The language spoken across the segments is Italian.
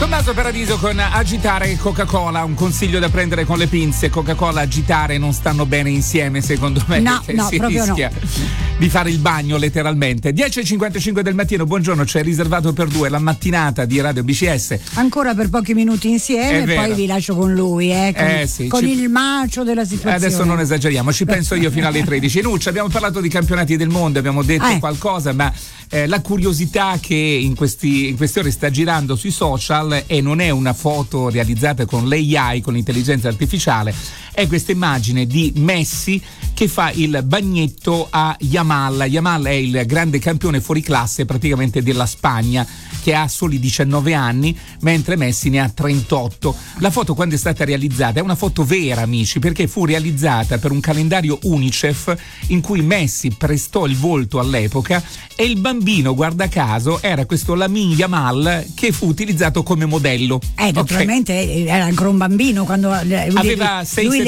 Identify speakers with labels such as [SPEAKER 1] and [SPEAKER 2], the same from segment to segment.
[SPEAKER 1] Tommaso Paradiso con agitare e Coca-Cola, un consiglio da prendere con le pinze. Coca-Cola, agitare non stanno bene insieme, secondo me.
[SPEAKER 2] No,
[SPEAKER 1] si rischia di fare il bagno letteralmente. 10:55 del mattino, buongiorno, c'è riservato per due la mattinata di Radio BCS.
[SPEAKER 2] Ancora per pochi minuti insieme e poi vi lascio con lui, con il macio della situazione.
[SPEAKER 1] Adesso non esageriamo, ci penso io fino alle 13. Nuccia, abbiamo parlato di campionati del mondo, abbiamo detto qualcosa, ma la curiosità che in queste ore sta girando sui social, e non è una foto realizzata con l'AI, con l'intelligenza artificiale, è questa immagine di Messi che fa il bagnetto a Yamal. Yamal è il grande campione fuori classe praticamente della Spagna, che ha soli 19 anni, mentre Messi ne ha 38. La foto, quando è stata realizzata, è una foto vera, amici, perché fu realizzata per un calendario UNICEF in cui Messi prestò il volto all'epoca, e il bambino, guarda caso, era questo Lamine Yamal, che fu utilizzato come modello.
[SPEAKER 2] Naturalmente era ancora un bambino quando
[SPEAKER 1] aveva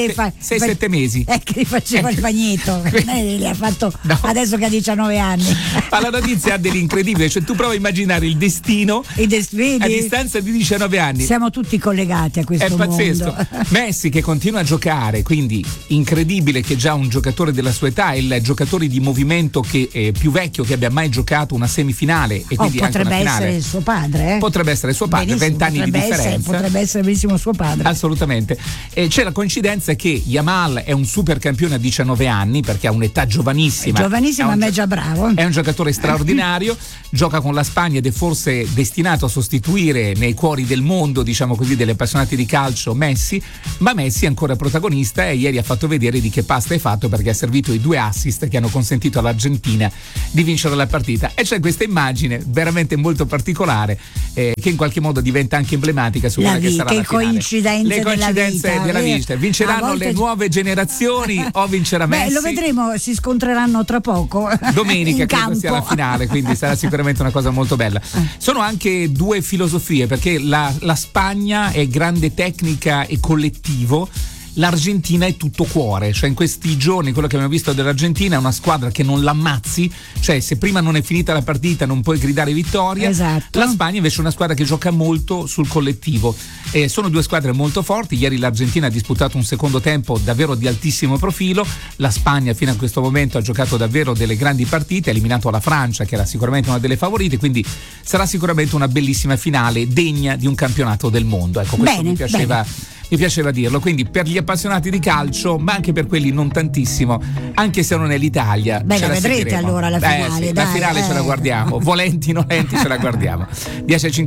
[SPEAKER 1] 6-7 mesi.
[SPEAKER 2] Che faceva il bagnetto. Li ha fatto adesso che ha 19 anni.
[SPEAKER 1] Ma la notizia ha dell'incredibile, cioè tu prova a immaginare il destino a distanza di 19 anni.
[SPEAKER 2] Siamo tutti collegati a questo mondo. È pazzesco.
[SPEAKER 1] Messi che continua a giocare, quindi incredibile che già un giocatore della sua età, il giocatore di movimento che è più vecchio che abbia mai giocato una semifinale, e quindi anche una finale.
[SPEAKER 2] Potrebbe essere suo padre.
[SPEAKER 1] Potrebbe essere suo padre, 20 anni di differenza.
[SPEAKER 2] Potrebbe essere benissimo suo padre.
[SPEAKER 1] Assolutamente. C'è la coincidenza che Yamal è un super campione a 19 anni, perché ha un'età giovanissima.
[SPEAKER 2] Giovanissima, ma è già bravo.
[SPEAKER 1] È un giocatore straordinario, gioca con la Spagna ed è forse destinato a sostituire nei cuori del mondo, diciamo così, degli appassionati di calcio Messi, ma Messi è ancora protagonista, e ieri ha fatto vedere di che pasta è fatto, perché ha servito i 2 assist che hanno consentito all'Argentina di vincere la partita. E c'è questa immagine veramente molto particolare, che in qualche modo diventa anche emblematica su quella che sarà la finale. Le coincidenze della vita. Vinceranno le nuove generazioni o vincerà Messi?
[SPEAKER 2] Lo vedremo, si scontreranno tra poco.
[SPEAKER 1] Domenica credo sia la finale, quindi sarà sicuramente una cosa molto bella. Sono anche due filosofie, perché la Spagna è grande tecnica e collettivo, l'Argentina è tutto cuore, cioè in questi giorni quello che abbiamo visto dell'Argentina è una squadra che non l'ammazzi, cioè se prima non è finita la partita non puoi gridare vittoria.
[SPEAKER 2] Esatto.
[SPEAKER 1] La Spagna invece è una squadra che gioca molto sul collettivo, sono due squadre molto forti. Ieri l'Argentina ha disputato un secondo tempo davvero di altissimo profilo, la Spagna fino a questo momento ha giocato davvero delle grandi partite, ha eliminato la Francia che era sicuramente una delle favorite, quindi sarà sicuramente una bellissima finale degna di un campionato del mondo. Ecco, questo mi piaceva dirlo, quindi per gli appassionati di calcio, ma anche per quelli non tantissimo, anche se non è l'Italia.
[SPEAKER 2] La vedrete allora la finale.
[SPEAKER 1] La finale ce la guardiamo, volenti nolenti ce la guardiamo. 10:50.